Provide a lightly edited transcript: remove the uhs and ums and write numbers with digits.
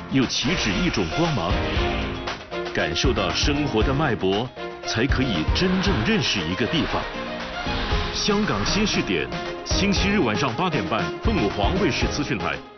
又岂止一种光芒？感受到生活的脉搏，才可以真正认识一个地方。香港新视点，星期日晚上8点半，凤凰卫视资讯台。